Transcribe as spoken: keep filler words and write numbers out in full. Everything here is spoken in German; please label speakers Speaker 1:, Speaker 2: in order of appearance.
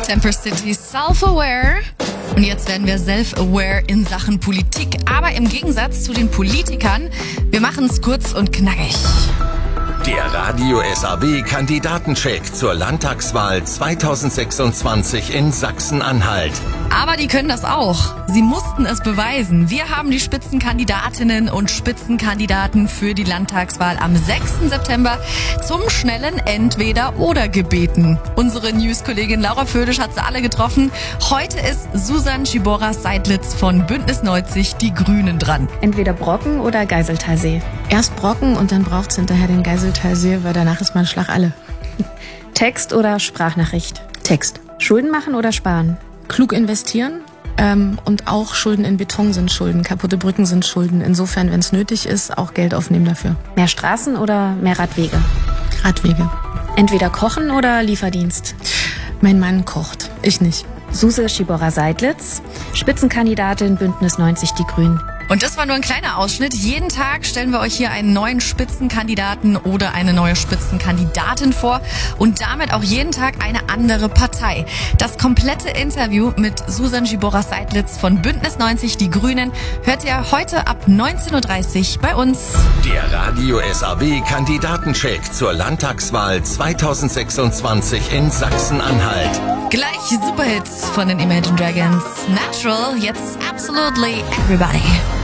Speaker 1: Temper City Self-Aware. Und jetzt werden wir self-aware in Sachen Politik. Aber im Gegensatz zu den Politikern, wir machen es kurz und knackig.
Speaker 2: Der Radio S A W-Kandidatencheck zur Landtagswahl zweitausendsechsundzwanzig in Sachsen-Anhalt.
Speaker 1: Aber die können das auch. Sie mussten es beweisen. Wir haben die Spitzenkandidatinnen und Spitzenkandidaten für die Landtagswahl am sechsten September zum schnellen Entweder-Oder gebeten. Unsere News-Kollegin Laura Födisch hat sie alle getroffen. Heute ist Susan Schiborra-Seidlitz von Bündnis neunzig Die Grünen dran.
Speaker 3: Entweder Brocken oder Geiseltalsee.
Speaker 4: Erst Brocken und dann braucht's hinterher den Geiseltalsee, weil danach ist man Schlag alle.
Speaker 3: Text oder Sprachnachricht?
Speaker 4: Text.
Speaker 3: Schulden machen oder sparen?
Speaker 4: Klug investieren ähm, und auch Schulden in Beton sind Schulden, kaputte Brücken sind Schulden. Insofern, wenn es nötig ist, auch Geld aufnehmen dafür.
Speaker 3: Mehr Straßen oder mehr Radwege?
Speaker 4: Radwege.
Speaker 3: Entweder kochen oder Lieferdienst?
Speaker 4: Mein Mann kocht, ich nicht.
Speaker 3: Suse Schiborra-Seidlitz, Spitzenkandidatin Bündnis neunzig Die Grünen.
Speaker 1: Und das war nur ein kleiner Ausschnitt. Jeden Tag stellen wir euch hier einen neuen Spitzenkandidaten oder eine neue Spitzenkandidatin vor und damit auch jeden Tag eine andere Partei. Das komplette Interview mit Susan Schiborra-Seidlitz von Bündnis neunzig Die Grünen hört ihr heute ab neunzehn Uhr dreißig bei uns.
Speaker 2: Der Radio S A W-Kandidatencheck zur Landtagswahl zweitausendsechsundzwanzig in Sachsen-Anhalt.
Speaker 1: Gleich Superhits von den Imagine Dragons. Natural, jetzt Absolutely Everybody.